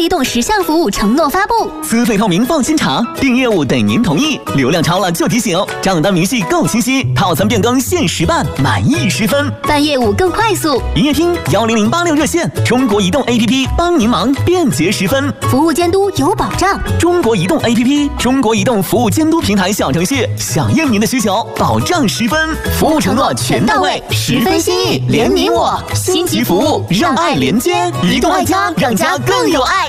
移动10项服务承诺发布： 资费透明放心查，订业务等您同意，流量超了就提醒，账单明细够清晰，套餐变更限时办，满意10分， 办业务更快速。 营业厅10086热线，中国移动 APP 帮您忙，便捷10分， 服务监督有保障。 中国移动 APP， 中国移动服务监督平台小程序，响应您的需求，保障10分，服务承诺全到位，10分心意，连你我，星级服务让爱连接，移动爱家，让家更有爱。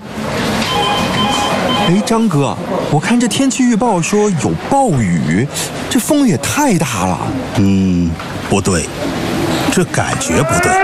哎，张哥，我看这天气预报说有暴雨，这风也太大了。 不对，这感觉不对。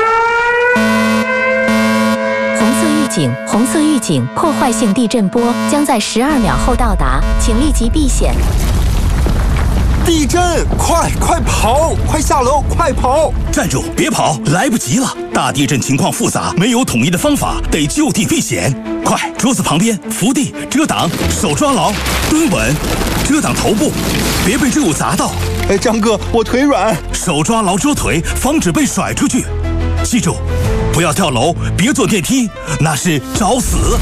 红色预警，破坏性地震波将在12秒后到达，请立即避险。 地震！快跑！快下楼！快跑！ 站住！别跑，来不及了！大地震情况复杂，没有统一的方法，得就地避险。快，桌子旁边伏地遮挡，手抓牢，蹲稳，遮挡头部，别被坠物砸到。 哎，张哥，我腿软。 手抓牢桌腿，防止被甩出去。记住，不要跳楼，别坐电梯，那是找死。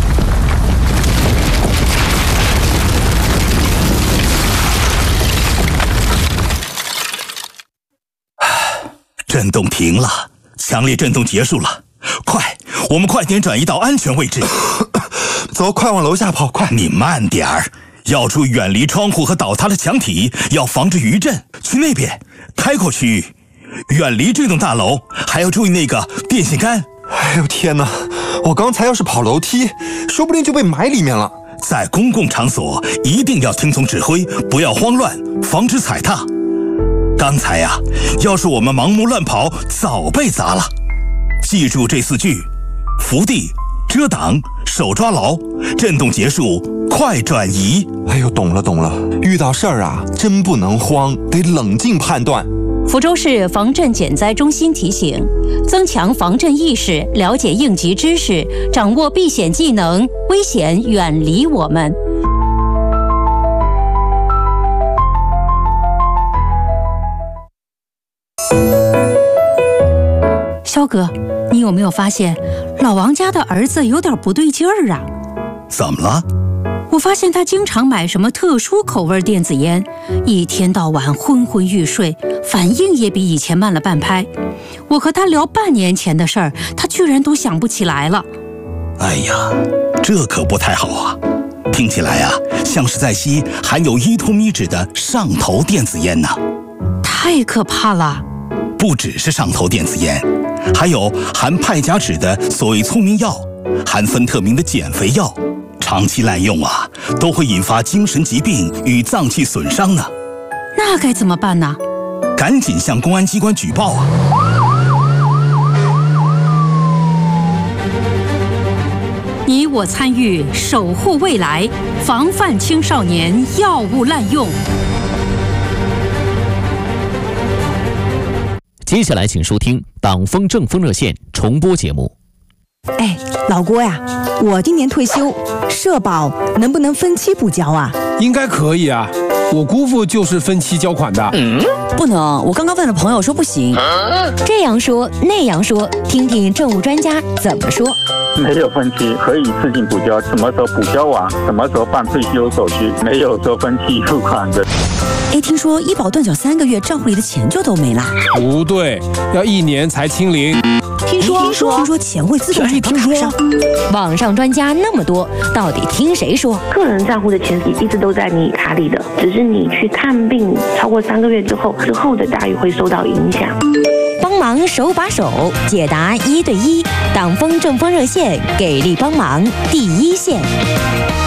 震动停了，强烈震动结束了，我们快点转移到安全位置。 走，快往楼下跑，快！ 你慢点儿，要注意远离窗户和倒塌的墙体，要防止余震。去那边，开阔区域，远离这栋大楼，还要注意那个电线杆。 哎呦天哪！我刚才要是跑楼梯，说不定就被埋里面了。 在公共场所一定要听从指挥，不要慌乱，防止踩踏。刚才呀，要是我们盲目乱跑，早被砸了。记住这4句：伏地、遮挡、手抓牢，震动结束，快转移。 哎呦，懂了，遇到事儿啊，真不能慌，得冷静判断。 福州市防震减灾中心提醒：增强防震意识，了解应急知识，掌握避险技能，危险远离我们。 肖哥，你有没有发现老王家的儿子有点不对劲儿啊？ 怎么了？ 我发现他经常买什么特殊口味电子烟，一天到晚昏昏欲睡，反应也比以前慢了半拍。我和他聊半年前的事儿，他居然都想不起来了。 哎呀，这可不太好啊！听起来啊，像是在吸含有依托咪酯的上头电子烟呢。 太可怕了！ 不只是上头电子烟，还有含派甲酯的所谓聪明药，含芬特明的减肥药，长期滥用啊，都会引发精神疾病与脏器损伤呢。 那该怎么办呢？ 赶紧向公安机关举报啊！ 你我参与，守护未来，防范青少年药物滥用。 接下来请收听党风政风热线重播节目。 哎，老郭呀，我今年退休，社保能不能分期补交啊？ 应该可以啊，我姑父就是分期交款的。 不能，我刚刚问了朋友说不行。 这样说那样说，听听政务专家怎么说。 没有分期，可以一次性补交，什么时候补交完，什么时候办退休手续，没有说分期付款的。 哎，听说医保断缴3个月，账户里的钱就都没了。 不对，要1年才清零。 听说钱会自动转到卡上。 网上专家那么多，到底听谁说？ 个人账户的钱一直都在你卡里的，只是你去看病超过3个月之后的待遇会受到影响。 帮忙手把手解答1对1，党风政风热线给力帮忙第一线。